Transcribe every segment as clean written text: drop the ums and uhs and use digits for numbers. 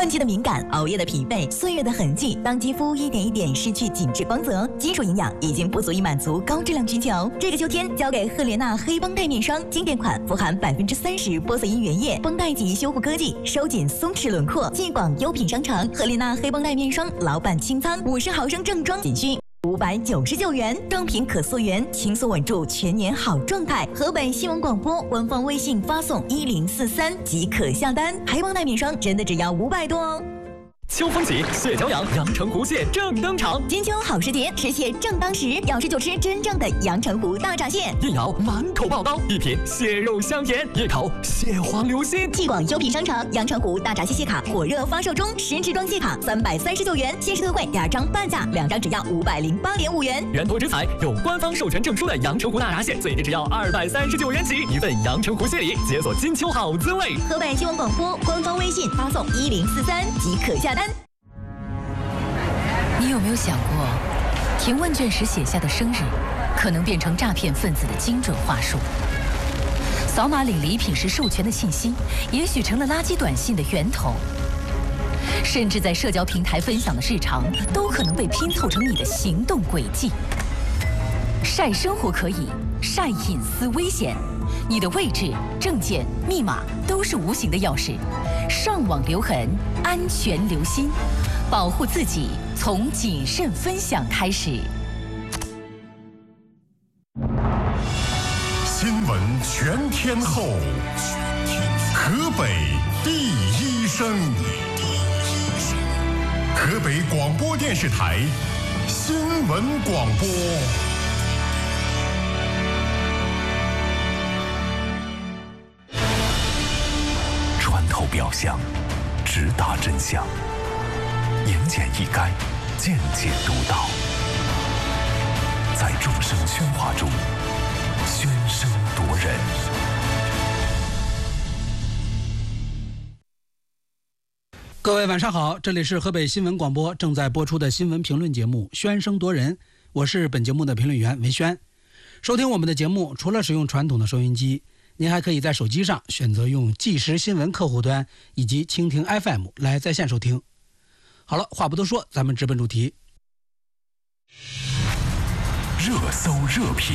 季的敏感、熬夜的疲惫、岁月的痕迹，当肌肤一点一点失去紧致光泽，基础营养已经不足以满足高质量需求。这个秋天，交给赫莲娜黑绷带面霜，经典款，富含30%玻色因原液绷带级修护科技，收紧松弛轮廓。进广优品商城，赫莲娜黑绷带面霜老版清仓，50毫升正装仅需599元，装瓶可溯源，轻松稳住全年好状态。河北新闻广播官方微信发送1043即可下单，黑绷带面霜真的只要500多哦。 秋风起，蟹脚痒，阳澄湖蟹正登场。 金秋好时节，吃蟹正当时，要吃就吃真正的阳澄湖大闸蟹。 一咬满口爆刀，一品蟹肉香甜，一口蟹黄流心。 继广优品商城阳澄湖大闸蟹蟹卡火热发售中，10支装蟹卡339元，限时特惠2张半价，2张只要508.5元。 源头之采，有官方授权证书的阳澄湖大闸蟹，最低只要239元起。一份阳澄湖蟹礼，解锁金秋好滋味。 河北新闻广播官方微信发送1043即可下单。 你有没有想过，填问卷时写下的生日，可能变成诈骗分子的精准话术？扫码领礼品时授权的信息，也许成了垃圾短信的源头。甚至在社交平台分享的日常，都可能被拼凑成你的行动轨迹。晒生活可以，晒隐私危险。你的位置、证件、密码都是无形的钥匙，上网留痕，安全留心。保护自己，从谨慎分享开始。 新闻全天候，河北第一声，河北广播电视台新闻广播。 穿透表象，直达真相。言简意赅，见解独到，在众生喧哗中喧声夺人。 各位晚上好，这里是河北新闻广播正在播出的新闻评论节目《喧声夺人》，我是本节目的评论员文轩。收听我们的节目，除了使用传统的收音机，您还可以在手机上选择用即时新闻客户端以及蜻蜓 FM 来在线收听。好了，话不多说，咱们直奔主题。 热搜热评，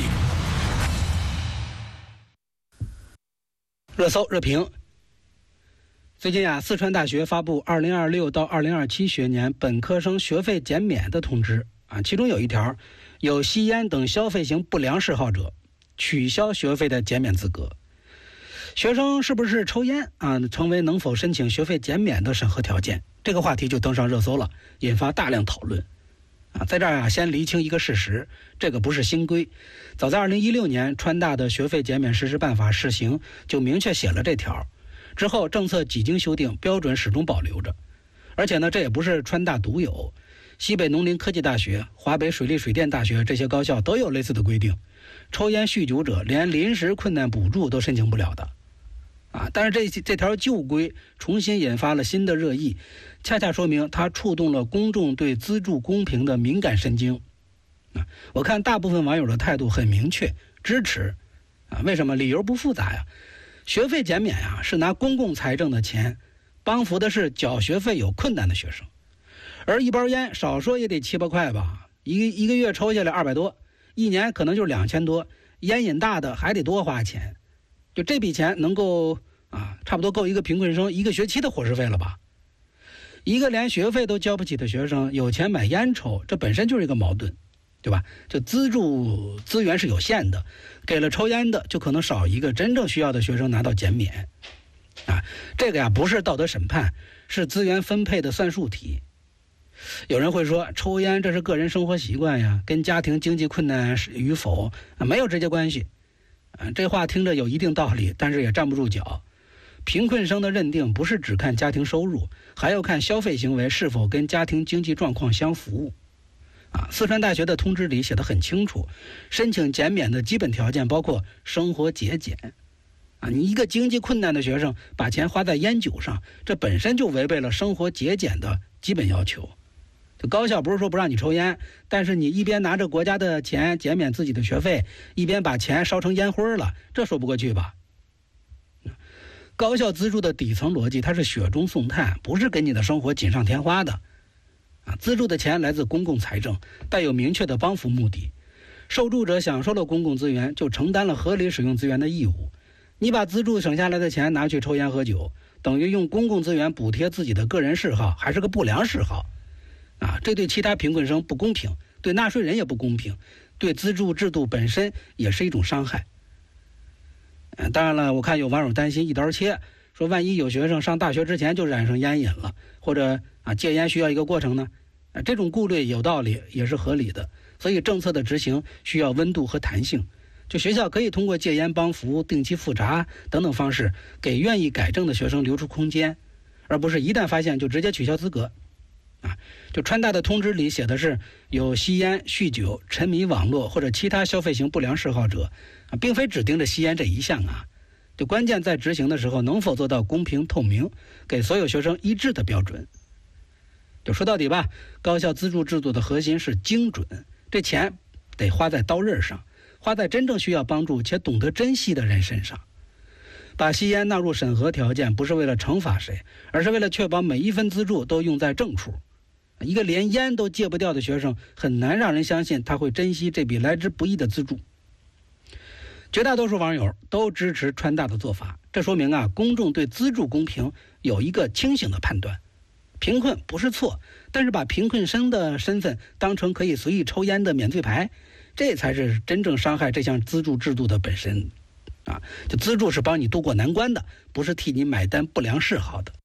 热搜热评。最近四川大学发布2026到2027学年本科生学费减免的通知其中有一条，有吸烟等消费型不良嗜好者取消学费的减免资格。学生是不是抽烟成为能否申请学费减免的审核条件，这个话题就登上热搜了，引发大量讨论在这儿先厘清一个事实，这个不是新规，早在2016年川大的学费减免实施办法试行就明确写了这条，之后政策几经修订，标准始终保留着。而且呢，这也不是川大独有，西北农林科技大学、华北水利水电大学这些高校都有类似的规定，抽烟酗酒者连临时困难补助都申请不了的但是这条旧规重新引发了新的热议，恰恰说明它触动了公众对资助公平的敏感神经我看大部分网友的态度很明确，支持为什么？理由不复杂呀，学费减免是拿公共财政的钱帮扶的是缴学费有困难的学生，而一包烟少说也得7、8块吧，一个月抽下来200多，一年可能就是2000多，烟瘾大的还得多花钱，就这笔钱能够差不多够一个贫困生1个学期的伙食费了吧。一个连学费都交不起的学生有钱买烟抽，这本身就是一个矛盾，对吧？就资助资源是有限的，给了抽烟的就可能少一个真正需要的学生拿到减免这个不是道德审判，是资源分配的算术题。有人会说抽烟这是个人生活习惯呀，跟家庭经济困难与否没有直接关系这话听着有一定道理，但是也站不住脚。贫困生的认定不是只看家庭收入，还要看消费行为是否跟家庭经济状况相符四川大学的通知里写得很清楚，申请减免的基本条件包括生活节俭你一个经济困难的学生把钱花在烟酒上，这本身就违背了生活节俭的基本要求。就高校不是说不让你抽烟，但是你一边拿着国家的钱减免自己的学费，一边把钱烧成烟灰了，这说不过去吧。 高校资助的底层逻辑，它是雪中送炭，不是给你的生活锦上添花的。资助的钱来自公共财政，带有明确的帮扶目的。受助者享受了公共资源，就承担了合理使用资源的义务。你把资助省下来的钱拿去抽烟喝酒，等于用公共资源补贴自己的个人嗜好，还是个不良嗜好。这对其他贫困生不公平，对纳税人也不公平，对资助制度本身也是一种伤害。当然了，我看有网友担心一刀切，说万一有学生上大学之前就染上烟瘾了，或者戒烟需要一个过程呢？这种顾虑有道理，也是合理的。所以政策的执行需要温度和弹性。就学校可以通过戒烟帮扶、定期复查等等方式，给愿意改正的学生留出空间，而不是一旦发现就直接取消资格。就川大的通知里写的是有吸烟、酗酒、沉迷网络或者其他消费型不良嗜好者，并非只盯着吸烟这一项就关键在执行的时候能否做到公平透明，给所有学生一致的标准。就说到底吧，高校资助制度的核心是精准，这钱得花在刀刃上，花在真正需要帮助且懂得珍惜的人身上。把吸烟纳入审核条件，不是为了惩罚谁，而是为了确保每一分资助都用在正处。一个连烟都戒不掉的学生，很难让人相信他会珍惜这笔来之不易的资助。绝大多数网友都支持川大的做法，这说明公众对资助公平有一个清醒的判断。贫困不是错，但是把贫困生的身份当成可以随意抽烟的免罪牌，这才是真正伤害这项资助制度的本身。就资助是帮你渡过难关的，不是替你买单不良嗜好的。